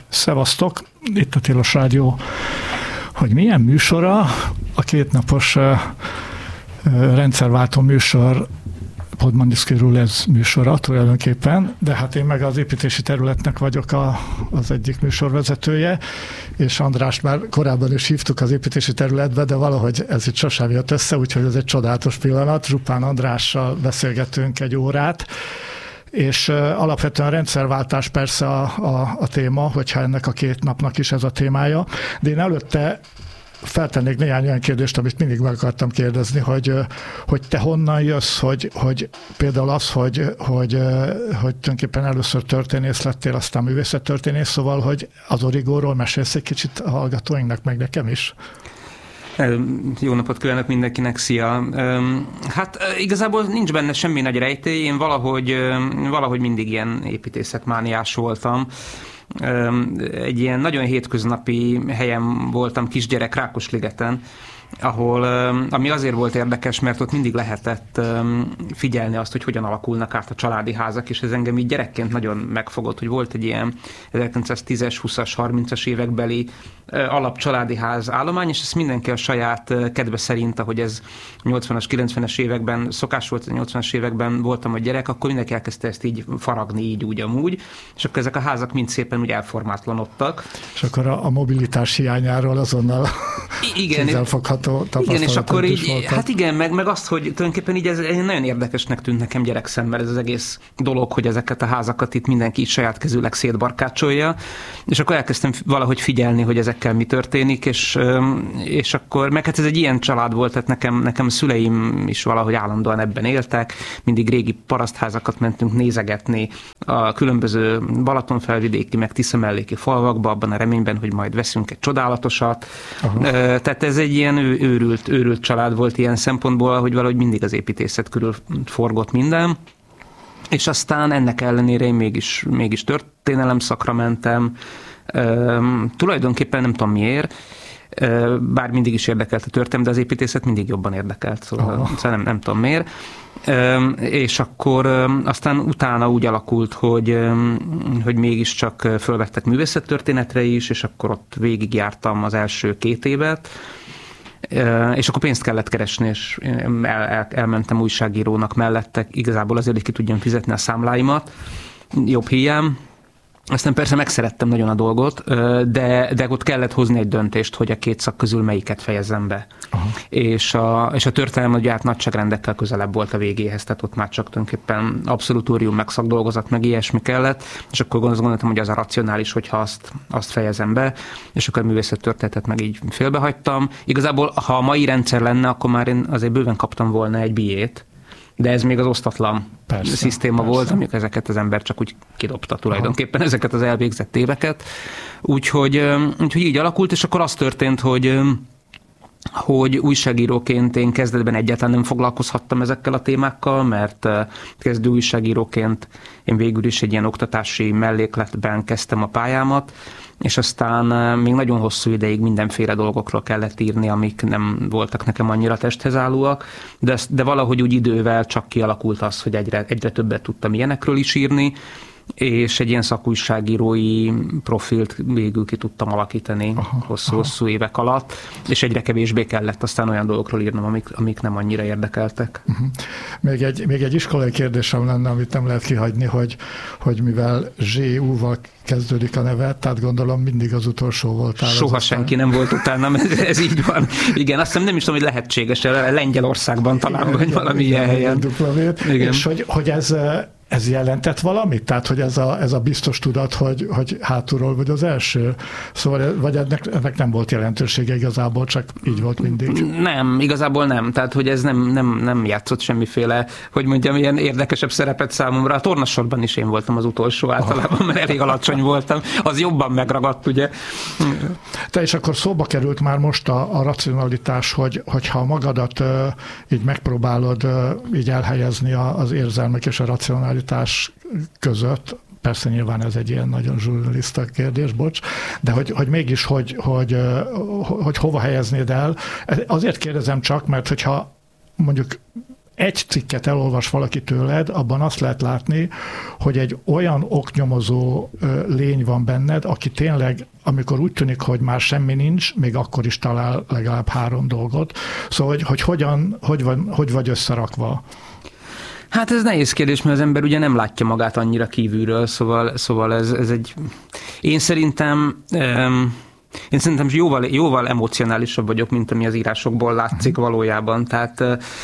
Szevasztok, itt a Tilos Rádió, hogy milyen műsora a kétnapos rendszerváltó műsor, Podmaniszki Rulez műsora tulajdonképpen, de hát én meg az építési területnek vagyok az egyik műsorvezetője, és Andrást már korábban is hívtuk az építési területbe, de valahogy ez itt sosem jött össze, úgyhogy ez egy csodálatos pillanat. Zsupán Andrással beszélgetünk egy órát, és alapvetően a rendszerváltás persze a téma, hogyha ennek a két napnak is ez a témája, de én előtte feltennék néhány olyan kérdést, amit mindig meg akartam kérdezni, hogy te honnan jössz, hogy például az, hogy tulajdonképpen először történész lettél, aztán művészettörténész, szóval, hogy az Origóról mesélsz egy kicsit a hallgatóinknak, meg nekem is. Jó napot kívánok mindenkinek, szia! Hát igazából nincs benne semmi nagy rejtély, én valahogy mindig ilyen építészetmániás voltam. Egy ilyen nagyon hétköznapi helyen voltam, kisgyerek, Rákosligeten, ami azért volt érdekes, mert ott mindig lehetett figyelni azt, hogy hogyan alakulnak át a családi házak, és ez engem így gyerekként nagyon megfogott, hogy volt egy ilyen 1910-es, 20-as, 30-as évekbeli alapcsaládi ház állomány, és ezt mindenki a saját kedve szerint, ahogy ez 80-as, 90-es években szokás volt, 80-as években voltam a gyerek, akkor mindenki elkezdte ezt így faragni, így úgy amúgy, és akkor ezek a házak mind szépen úgy elformátlanodtak. És akkor a mobilitás hiányáról azonnal kézzelfogható tapasztalatok. Igen, és akkor így, voltak. Hát igen, meg azt, hogy tulajdonképpen így ez nagyon érdekesnek tűnt nekem gyerekszemmel ez az egész dolog, hogy ezeket a házakat itt mindenki így saját kezűleg szétbarkácsolja, és akkor elkezdtem valahogy figyelni, hogy ezekkel mi történik, és akkor, meg hát ez egy ilyen család volt, tehát nekem a szüleim is valahogy állandóan ebben éltek, mindig régi parasztházakat mentünk nézegetni a különböző Balatonfelvidéki, meg Tiszamelléki falvakba, abban a reményben, hogy majd veszünk egy csodálatosat. Tehát ez egy ilyen őrült család volt ilyen szempontból, hogy valahogy mindig az építészet körül forgott minden. És aztán ennek ellenére én mégis történelem szakra mentem. Tulajdonképpen nem tudom miért, bár mindig is érdekelt a történelem, de az építészet mindig jobban érdekelt, szóval nem tudom miért. És akkor aztán utána úgy alakult, hogy mégiscsak fölvettek művészettörténetre is, és akkor ott végigjártam az első 2 évet, és akkor pénzt kellett keresni, és elmentem újságírónak mellette, igazából azért, hogy ki tudjam fizetni a számláimat, jobb hiány. Aztán persze megszerettem nagyon a dolgot, de ott kellett hozni egy döntést, hogy a 2 szak közül melyiket fejezzem be. És a történelem ugye hát nagyságrendekkel közelebb volt a végéhez, tehát ott már csak tulajdonképpen abszolútórium, meg szakdolgozat, meg ilyesmi kellett, és akkor gondoltam, hogy az a racionális, hogyha azt fejezem be, és akkor a művészettörténetet meg így félbehagytam. Igazából, ha a mai rendszer lenne, akkor már én azért bőven kaptam volna egy BA-t, de ez még az osztatlan szisztéma volt, amikor ezeket az ember csak úgy kidobta tulajdonképpen, ezeket az elvégzett éveket. Úgyhogy így alakult, és akkor az történt, hogy újságíróként én kezdetben egyáltalán nem foglalkozhattam ezekkel a témákkal, mert kezdő újságíróként én végül is egy ilyen oktatási mellékletben kezdtem a pályámat, és aztán még nagyon hosszú ideig mindenféle dolgokról kellett írni, amik nem voltak nekem annyira testhez állóak, de valahogy úgy idővel csak kialakult az, hogy egyre többet tudtam ilyenekről is írni, és egy ilyen szakújságírói profilt végül ki tudtam alakítani hosszú évek alatt, és egyre kevésbé kellett aztán olyan dolgokról írnom, amik nem annyira érdekeltek. Még egy iskolai kérdésem lenne, amit nem lehet kihagyni, hogy mivel ZSU-val kezdődik a neve, tehát gondolom mindig az utolsó voltál. Soha senki nem volt utánam, ez így van. Igen, azt hiszem nem is tudom, hogy lehetséges, Lengyelországban talán, vagy valami ilyen helyen. És hogy ez jelentett valamit? Tehát, hogy ez a biztos tudat, hogy hátulról vagy az első? Szóval, vagy ennek nem volt jelentősége igazából, csak így volt mindig? Nem, igazából nem. Tehát, hogy ez nem játszott semmiféle, hogy mondjam, ilyen érdekesebb szerepet számomra. A tornasorban is én voltam az utolsó általában, mert elég alacsony voltam. Az jobban megragadt, ugye? Te és akkor szóba került már most a racionalitás, hogyha magadat így megpróbálod így elhelyezni az érzelmek és a racionalitás között, persze nyilván ez egy ilyen nagyon zsurnalista kérdés, bocs, de hogy mégis, hogy hova helyeznéd el. Azért kérdezem csak, mert hogyha mondjuk egy cikket elolvas valaki tőled, abban azt lehet látni, hogy egy olyan oknyomozó lény van benned, aki tényleg, amikor úgy tűnik, hogy már semmi nincs, még akkor is talál legalább 3 dolgot. Szóval, hogy vagy összerakva? Hát ez nehéz kérdés, mert az ember ugye nem látja magát annyira kívülről, szóval ez egy... Én szerintem jóval emocionálisabb vagyok, mint ami az írásokból látszik valójában. Tehát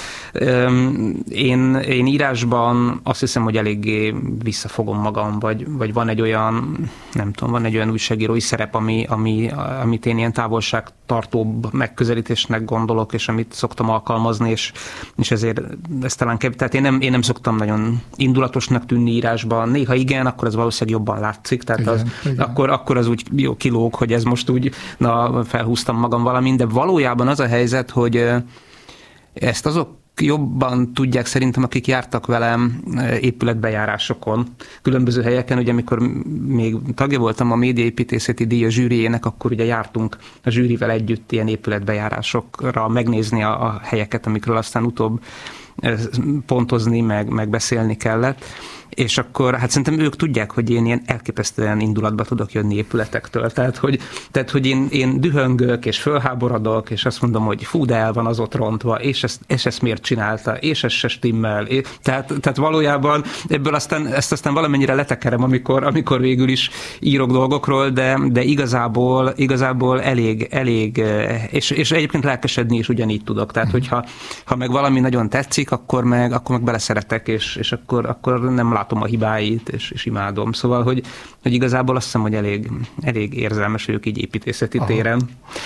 én írásban azt hiszem, hogy eléggé visszafogom magam, vagy van egy olyan, nem tudom, van egy olyan újságírói szerep, amit én ilyen távolságtartóbb megközelítésnek gondolok, és amit szoktam alkalmazni, és ezért ez talán tehát én nem szoktam nagyon indulatosnak tűnni írásban. Néha igen, akkor ez valószínűleg jobban látszik, tehát igen. Akkor az úgy jó kilóg, hogy ez most úgy, felhúztam magam valamint, de valójában az a helyzet, hogy ezt azok jobban tudják szerintem, akik jártak velem épületbejárásokon, különböző helyeken, ugye amikor még tagja voltam a médiaépítészeti díja zsűriének, akkor ugye jártunk a zsűrivel együtt ilyen épületbejárásokra megnézni a helyeket, amikről aztán utóbb pontozni, meg beszélni kellett. És akkor hát szerintem ők tudják, hogy én ilyen elképesztően indulatba tudok jönni épületektől. Tehát, hogy én dühöngök, és fölháborodok, és azt mondom, hogy fú, de el van az ott rontva, és ezt miért csinálta, és ez se stimmel. Tehát valójában ebből ezt aztán valamennyire letekerem, amikor végül is írok dolgokról, de igazából elég és egyébként lelkesedni is ugyanígy tudok. Tehát, hogyha meg valami nagyon tetszik, akkor meg beleszeretek, és akkor nem látom a hibáit, és imádom. Szóval, hogy igazából azt hiszem, hogy elég érzelmes vagyok így építészeti téren.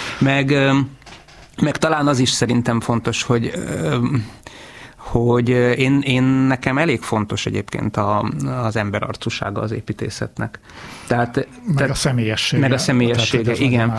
Meg talán az is szerintem fontos, hogy én nekem elég fontos egyébként az emberarcúsága az építészetnek. Meg a személyessége. Meg a személyessége, igen.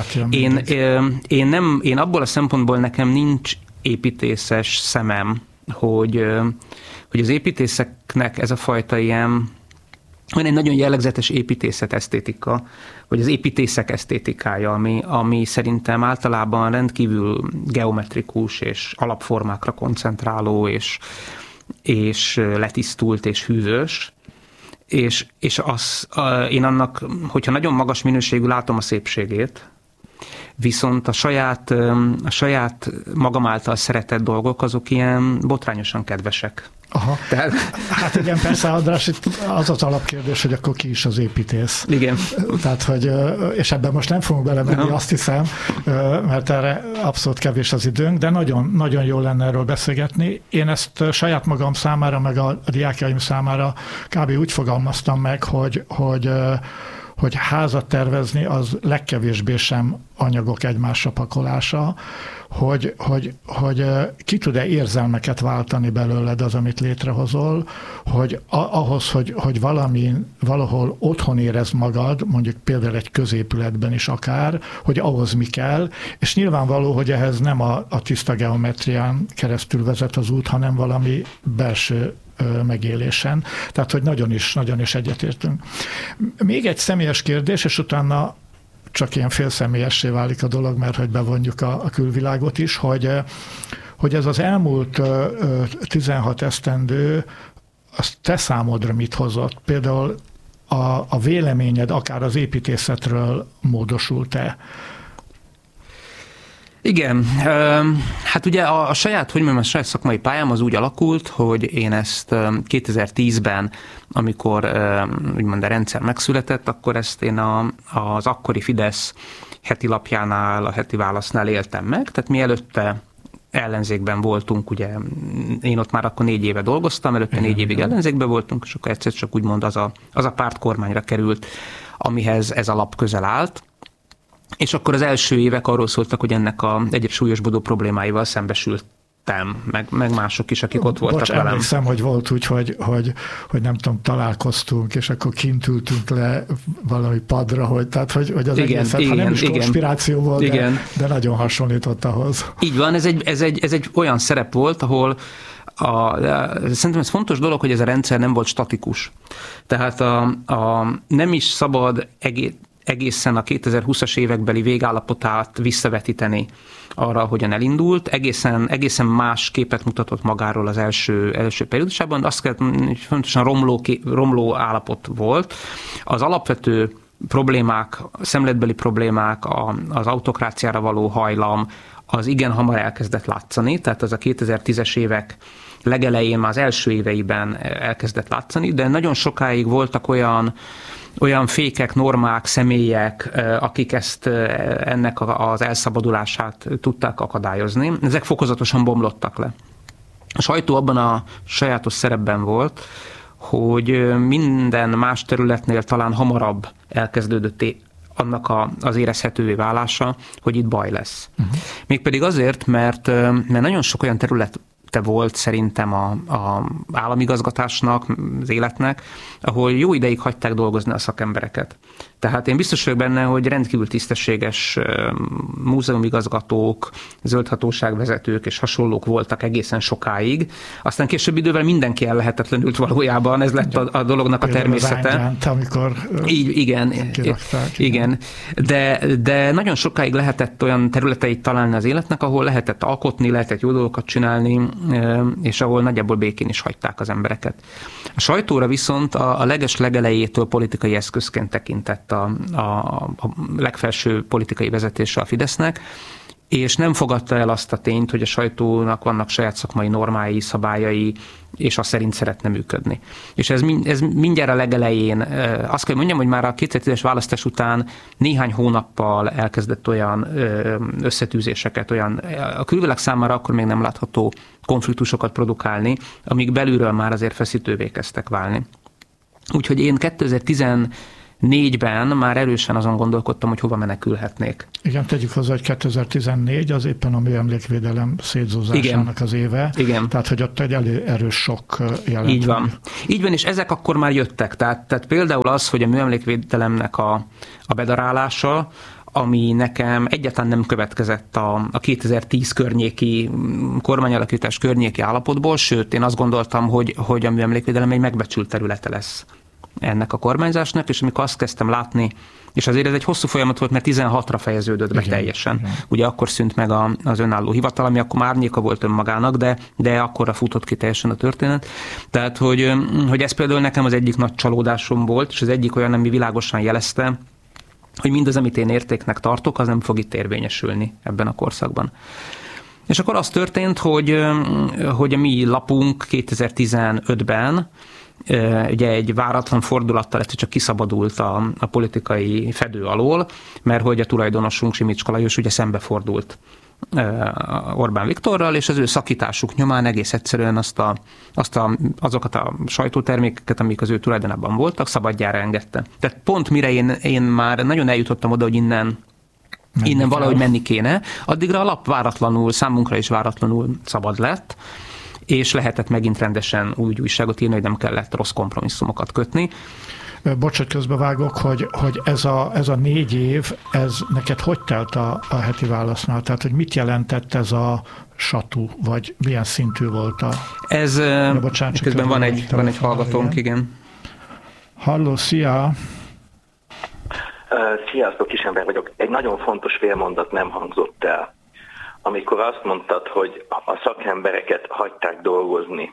Én abból a szempontból nekem nincs építészes szemem, hogy az építészeknek ez a fajta ilyen, van egy nagyon jellegzetes építészet esztétika, vagy az építészek esztétikája, ami szerintem általában rendkívül geometrikus és alapformákra koncentráló, és letisztult és hűvös. És én annak, hogyha nagyon magas minőségű, látom a szépségét, viszont a saját magam által szeretett dolgok, azok ilyen botrányosan kedvesek. Aha. Hát igen, persze, András, itt az alapkérdés, hogy akkor ki is az építész. Igen. Tehát, hogy, és ebben most nem fogunk belemenni, azt hiszem, mert erre abszolút kevés az időnk, de nagyon, nagyon jó lenne erről beszélgetni. Én ezt saját magam számára, meg a diákjaim számára kb. Úgy fogalmaztam meg, hogy házat tervezni az legkevésbé sem anyagok egymásra pakolása, hogy ki tud-e érzelmeket váltani belőled az, amit létrehozol, hogy ahhoz, hogy valahol otthon érezd magad, mondjuk például egy középületben is akár, hogy ahhoz mi kell, és nyilvánvaló, hogy ehhez nem a tiszta geometrián keresztül vezet az út, hanem valami belső megélésen. Tehát, hogy nagyon is egyetértünk. Még egy személyes kérdés, és utána csak ilyen félszemélyessé válik a dolog, mert hogy bevonjuk a külvilágot is, hogy ez az elmúlt 16 esztendő, az te számodra mit hozott? Például a véleményed akár az építészetről módosult-e? Igen, hát ugye a saját szakmai pályám az úgy alakult, hogy én ezt 2010-ben, amikor úgymond a rendszer megszületett, akkor ezt én az akkori Fidesz heti lapjánál, a Heti Válasznál éltem meg, tehát mi előtte ellenzékben voltunk, ugye én ott már akkor 4 éve dolgoztam, előtte 4 évig ellenzékben voltunk, és akkor egyszer csak úgymond az a párt kormányra került, amihez ez a lap közel állt. És akkor az első évek arról szóltak, hogy ennek egyre súlyosbodó problémáival szembesültem, meg mások is, akik ott voltak velem. Emlékszem, hogy volt úgy, hogy nem tudom, találkoztunk, és akkor kint ültünk le valami padra, tehát hogy az egészet, ha nem is konspiráció volt, de nagyon hasonlított ahhoz. Így van, ez egy olyan szerep volt, ahol szerintem ez fontos dolog, hogy ez a rendszer nem volt statikus. Tehát nem is szabad egészen a 2020-as évekbeli végállapotát visszavetíteni arra, hogyan elindult. Egészen más képet mutatott magáról az első periódusában. Azt kell, hogy fontosan romló állapot volt. Az alapvető problémák, szemletbeli problémák, az autokráciára való hajlam, az igen hamar elkezdett látszani, tehát az a 2010-es évek legelején, már az első éveiben elkezdett látszani, de nagyon sokáig voltak olyan fékek, normák, személyek, akik ennek az elszabadulását tudták akadályozni. Ezek fokozatosan bomlottak le. A sajtó abban a sajátos szerepben volt, hogy minden más területnél talán hamarabb elkezdődött annak az érezhetővé válása, hogy itt baj lesz. Mégpedig azért, mert nagyon sok olyan terület volt szerintem a államigazgatásnak, az életnek, ahol jó ideig hagyták dolgozni a szakembereket. Tehát én biztos vagyok benne, hogy rendkívül tisztességes múzeumigazgatók, zöldhatóságvezetők és hasonlók voltak egészen sokáig. Aztán később idővel mindenki ellehetetlenült valójában, ez lett a dolognak a természete. Amikor igen. De nagyon sokáig lehetett olyan területeit találni az életnek, ahol lehetett alkotni, lehetett jó dolgokat csinálni, és ahol nagyjából békén is hagyták az embereket. A sajtóra viszont a legelejétől politikai eszközként tekintett a legfelső politikai vezetése a Fidesznek, és nem fogadta el azt a tényt, hogy a sajtónak vannak saját szakmai normái, szabályai, és azt szerint szeretne működni. És ez mindjárt a legelején, azt kell mondjam, hogy már a 2010-es választás után néhány hónappal elkezdett olyan összetűzéseket, a külvilág számára akkor még nem látható konfliktusokat produkálni, amik belülről már azért feszítővé kezdtek válni. Úgyhogy én 2014-ben már erősen azon gondolkodtam, hogy hova menekülhetnék. Igen, tegyük hozzá, hogy 2014 az éppen a műemlékvédelem szétzózásának az éve. Igen. Tehát, hogy ott egy erős sok jelent. Így van. Így van, és ezek akkor már jöttek. Tehát például az, hogy a műemlékvédelemnek a bedarálása, ami nekem egyáltalán nem következett a 2010 környéki kormányalakítás környéki állapotból, sőt, én azt gondoltam, hogy a műemlékvédelem egy megbecsült területe lesz ennek a kormányzásnak, és amikor azt kezdtem látni, és azért ez egy hosszú folyamat volt, mert 16-ra fejeződött be teljesen. Igen. Ugye akkor szűnt meg az önálló hivatal, ami akkor már árnyéka volt önmagának, de akkorra futott ki teljesen a történet. Tehát, hogy ez például nekem az egyik nagy csalódásom volt, és az egyik olyan, ami világosan jelezte, hogy mindaz, amit én értéknek tartok, az nem fog itt érvényesülni ebben a korszakban. És akkor az történt, hogy a mi lapunk 2015-ben ugye egy váratlan fordulattal egyszer csak kiszabadult a politikai fedő alól, mert hogy a tulajdonosunk Simicska Lajos ugye szembefordult Orbán Viktorral, és az ő szakításuk nyomán egész egyszerűen azokat a sajtótermékeket, amik az ő tulajdonában voltak, szabadjára engedte. Tehát pont mire én már nagyon eljutottam oda, hogy innen valahogy menni kéne, addigra a lap váratlanul, számunkra is váratlanul szabad lett, és lehetett megint rendesen új újságot írni, hogy nem kellett rossz kompromisszumokat kötni. Bocsát, közbevágok, hogy ez a 4 év, ez neked hogy telt a heti válasznál? Tehát, hogy mit jelentett ez a satú, vagy milyen szintű volt Ez, közben van egy hallgatónk, igen. Halló, szia! Sziasztok, Kisember vagyok. Egy nagyon fontos félmondat nem hangzott el. Amikor azt mondtad, hogy a szakembereket hagyták dolgozni,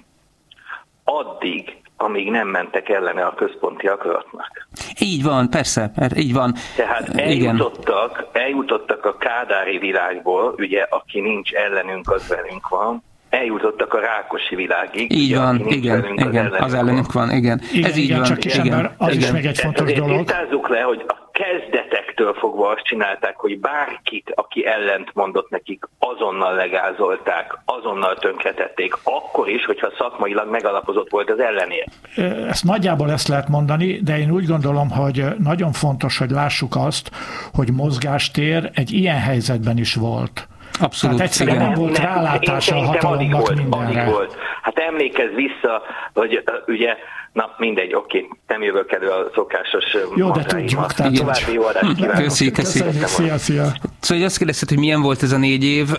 addig, amíg nem mentek ellene a központi akaratnak. Így van, persze, így van. Tehát eljutottak a kádári világból, ugye, aki nincs ellenünk, az velünk van, eljutottak a Rákosi világig. Így ugye, van, igen, az ellenünk van, igen. Ez így van. Csak az is meg egy fontos dolog. Tisztázzuk le, hogy a kezdetektől fogva azt csinálták, hogy bárkit, aki ellent mondott nekik, azonnal legázolták, azonnal tönkretették, akkor is, hogyha szakmailag megalapozott volt az ellenért. Ezt nagyjából ezt lehet mondani, de én úgy gondolom, hogy nagyon fontos, hogy lássuk azt, hogy mozgástér egy ilyen helyzetben is volt. Abszolút. Tehát egyszerűen nem volt rálátása a hatalomnak mindenre. Volt. Hát emlékezz vissza, hogy ugye, na mindegy, oké, nem jövök elő a szokásos jó, de tudjuk. További jó adást kívánok. Köszönjük, szia. Szóval azt kérdezted, hogy milyen volt ez a 4 év.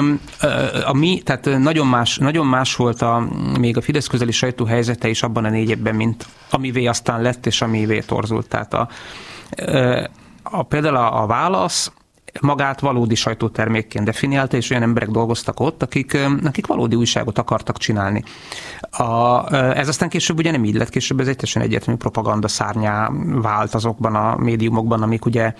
Tehát nagyon más volt még a Fidesz közeli sajtó helyzete is abban a 4 évben, mint amivé aztán lett, és amivé torzult. Tehát például a Válasz magát valódi sajtótermékként definiálta, és olyan emberek dolgoztak ott, akik valódi újságot akartak csinálni. Ez aztán később ugye nem így lett, később ez teljesen egyértelmű propaganda szárnyá vált azokban a médiumokban, amik ugye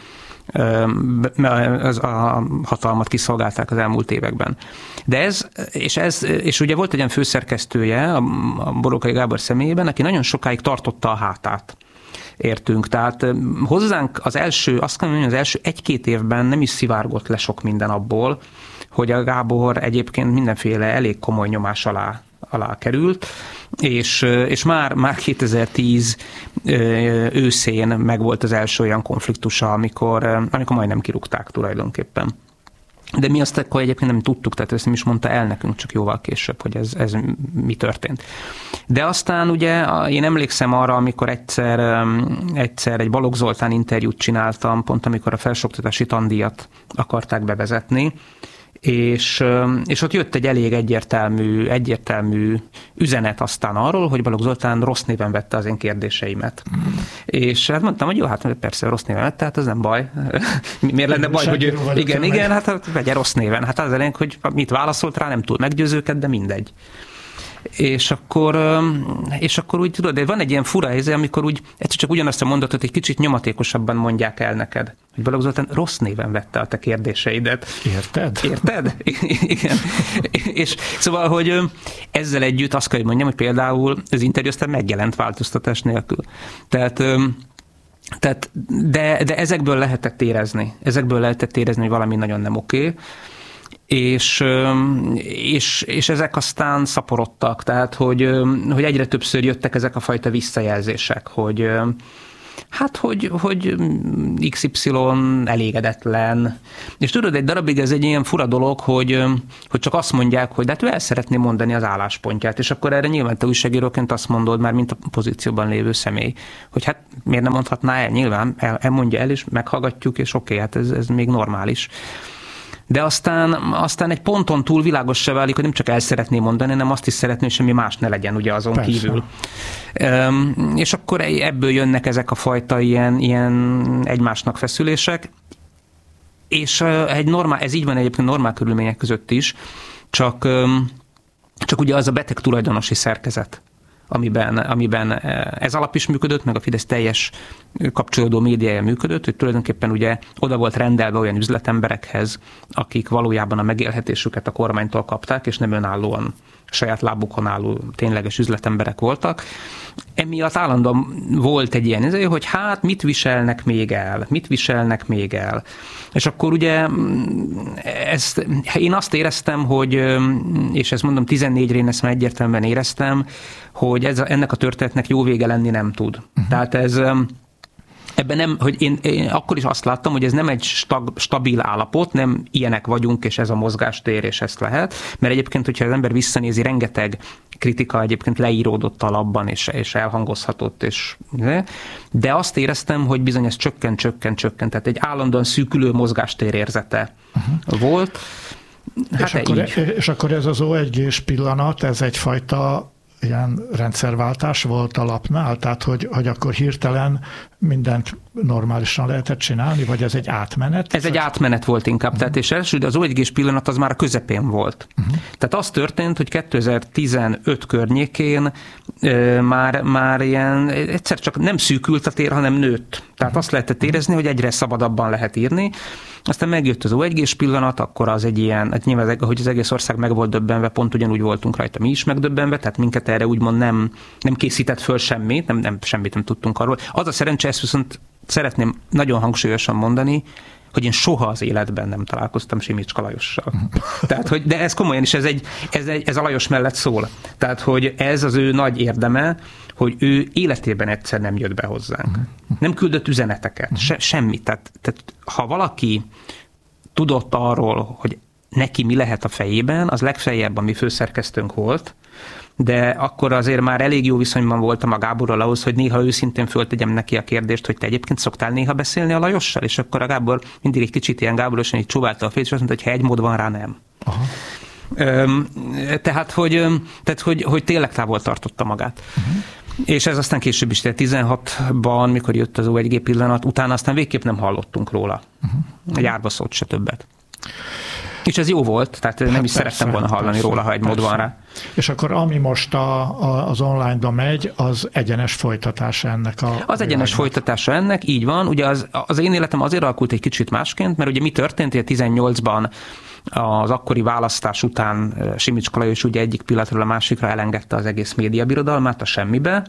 a hatalmat kiszolgálták az elmúlt években. De és ugye volt egy ilyen főszerkesztője a Borókai Gábor személyében, aki nagyon sokáig tartotta a hátát. Értünk. Tehát hozzánk az első 1-2 évben nem is szivárgott le sok minden abból, hogy a Gábor egyébként mindenféle elég komoly nyomás alá került, és már 2010 őszén megvolt az első olyan konfliktusa, amikor majdnem kirúgták tulajdonképpen. De mi azt akkor egyébként nem tudtuk, tehát ezt nem is mondta el nekünk, csak jóval később, hogy ez mi történt. De aztán ugye én emlékszem arra, amikor egyszer egy Balogh Zoltán interjút csináltam, pont amikor a felsőoktatási tandíjat akarták bevezetni, és ott jött egy elég egyértelmű üzenet aztán arról, hogy Balogh Zoltán rossz néven vette az én kérdéseimet. És hát mondtam, hogy jó, hát persze rossz néven vette, hát ez nem baj. Miért lenne baj, hogy igen, hát vegye rossz néven. Hát az elég, hogy mit válaszolt rá, nem túl meggyőzőket, de mindegy. És akkor úgy tudod, de van egy ilyen fura helyzet, amikor úgy egyszer csak ugyanazt a mondatot egy kicsit nyomatékosabban mondják el neked. Hogy Balogh Zoltán rossz néven vette a te kérdéseidet. Érted? Igen. És szóval, hogy ezzel együtt azt kell, hogy mondjam, hogy például az interjú aztán megjelent változtatás nélkül. De ezekből lehetett érezni, hogy valami nagyon nem oké. És ezek aztán szaporodtak, tehát hogy egyre többször jöttek ezek a fajta visszajelzések, hogy XY elégedetlen. És tudod, egy darabig ez egy ilyen fura dolog, hogy csak azt mondják, hogy de hát ő el szeretné mondani az álláspontját, és akkor erre nyilván te újságíróként azt mondod, már mint a pozícióban lévő személy, hogy hát miért nem mondhatná el, nyilván elmondja el, és meghallgatjuk, és oké, hát ez még normális. De aztán egy ponton túl világossá válik, hogy nem csak el szeretné mondani, hanem azt is szeretné, hogy semmi más ne legyen ugye azon Persze. kívül. És akkor ebből jönnek ezek a fajta ilyen egymásnak feszülések, és ez így van egyébként normál körülmények között is, csak ugye az a beteg tulajdonosi szerkezet, amiben ez alap is működött, meg a Fidesz teljes kapcsolódó médiája működött, hogy tulajdonképpen ugye oda volt rendelve olyan üzletemberekhez, akik valójában a megélhetésüket a kormánytól kapták, és nem önállóan saját lábukon álló tényleges üzletemberek voltak. Emiatt állandóan volt egy ilyen, hogy hát mit viselnek még el. És akkor ugye én azt éreztem, hogy, és ezt mondom 14-re én ezt már egyértelműen éreztem, hogy ennek a történetnek jó vége lenni nem tud. Tehát ebben nem, hogy én akkor is azt láttam, hogy ez nem egy stabil állapot, nem ilyenek vagyunk, és ez a mozgástér, és ezt lehet, mert egyébként, hogyha az ember visszanézi, rengeteg kritika egyébként leíródott a labban, és elhangozhatott, de azt éreztem, hogy bizony ez csökkent, tehát egy állandóan szűkülő mozgástér érzete volt. Hát és akkor ez az O1G-s pillanat, ez egyfajta ilyen rendszerváltás volt a lapnál, tehát hogy akkor hirtelen mindent normálisan lehetett csinálni, vagy ez egy átmenet? Ez egy átmenet volt inkább, tehát és első, de az O1G-s pillanat az már a közepén volt. Tehát az történt, hogy 2015 környékén már ilyen, egyszer csak nem szűkült a tér, hanem nőtt. Tehát azt lehetett érezni, hogy egyre szabadabban lehet írni. Aztán megjött az O1G-s pillanat, akkor az egy ilyen, hát nyilván, hogy az egész ország meg volt döbbenve, pont ugyanúgy voltunk rajta mi is megdöbbenve, tehát minket erre úgymond nem készített föl semmit, semmit nem tudtunk arról. Az a szerencse, ezt viszont szeretném nagyon hangsúlyosan mondani, hogy én soha az életben nem találkoztam Simicska Lajossal. Tehát, de ez komolyan is, ez a Lajos mellett szól. Tehát, hogy ez az ő nagy érdeme, hogy ő életében egyszer nem jött be hozzánk. Nem küldött üzeneteket, semmit. Tehát, ha valaki tudott arról, hogy neki mi lehet a fejében, az legfeljebb a mi főszerkesztőnk volt, de akkor azért már elég jó viszonyban voltam a Gáborral ahhoz, hogy néha őszintén föltegyem neki a kérdést, hogy te egyébként szoktál néha beszélni a Lajossal, és akkor a Gábor mindig egy kicsit ilyen Gáborosan így csóválta a fejét, és azt mondta, hogy ha egy mód van rá, nem. Aha. Tehát, hogy tényleg távol tartotta magát. És ez aztán később is, tehát 16-ban, mikor jött az O1G pillanat, utána aztán végképp nem hallottunk róla. Egy árba szót se többet. És ez jó volt, tehát nem is szerettem volna hallani róla, ha egy mód van rá. És akkor ami most az online-ba megy, az egyenes folytatása ennek Az egyenes folytatása ennek, így van. Ugye az én életem azért alakult egy kicsit másként, mert ugye mi történt, hogy 18-ban az akkori választás után Simicska Lajos ugye egyik pillanatról a másikra elengedte az egész médiabirodalmát a semmibe,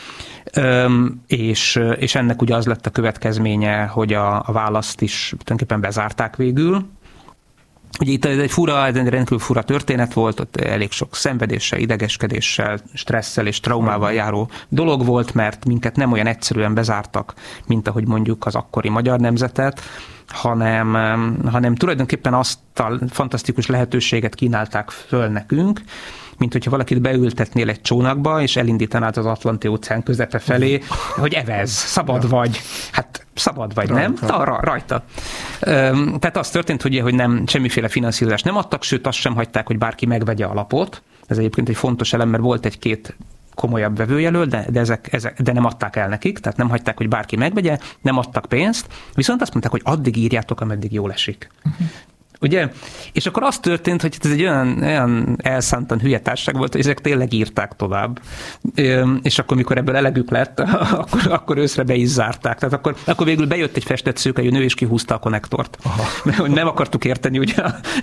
és ennek ugye az lett a következménye, hogy a választ is tulajdonképpen bezárták végül. Ugye itt egy rendkívül fura történet volt, ott elég sok szenvedéssel, idegeskedéssel, stresszel és traumával járó dolog volt, mert minket nem olyan egyszerűen bezártak, mint ahogy mondjuk az akkori Magyar Nemzetet, hanem tulajdonképpen azt a fantasztikus lehetőséget kínálták föl nekünk, mint hogyha valakit beültetnél egy csónakba, és elindítanád az Atlanti-óceán közepe felé, hogy evezz, szabad vagy. Hát szabad vagy, rajta. Nem? Rajta. Tehát az történt, hogy nem, semmiféle finanszírozást nem adtak, sőt azt sem hagyták, hogy bárki megvegye a lapot. Ez egyébként egy fontos elem, mert volt egy-két komolyabb vevőjelölt, de nem adták el nekik, tehát nem hagyták, hogy bárki megvegye, nem adtak pénzt, viszont azt mondták, hogy addig írjátok, ameddig jól esik. Ugye? És akkor az történt, hogy ez egy olyan elszántan hülye társaság volt, hogy ezek tényleg írták tovább. És akkor, mikor ebből elegük lett, akkor őszre be is zárták. Tehát akkor végül bejött egy festett szőkejű nő, és kihúzta a konnektort. Mert nem akartuk érteni, ugye,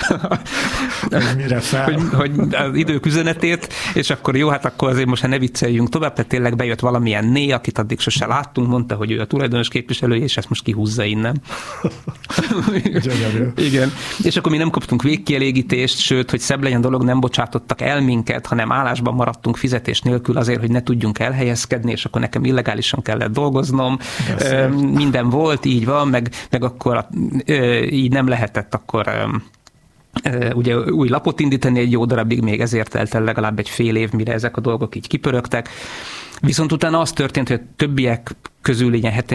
hogy az idők üzenetét, és akkor jó, hát akkor azért most ne vicceljünk tovább, tehát tényleg bejött valamilyen né, akit addig sose láttunk, mondta, hogy ő a tulajdonos képviselője, és ezt most kihúzza innen. Igen. És akkor mi nem kaptunk végkielégítést, sőt, hogy szebb legyen dolog, nem bocsátottak el minket, hanem állásban maradtunk fizetés nélkül azért, hogy ne tudjunk elhelyezkedni, és akkor nekem illegálisan kellett dolgoznom. Minden volt, így van, meg akkor így nem lehetett akkor ugye új lapot indítani egy jó darabig, még ezért telt el legalább egy fél év, mire ezek a dolgok így kipörögtek. Viszont utána az történt, hogy a többiek közül ilyen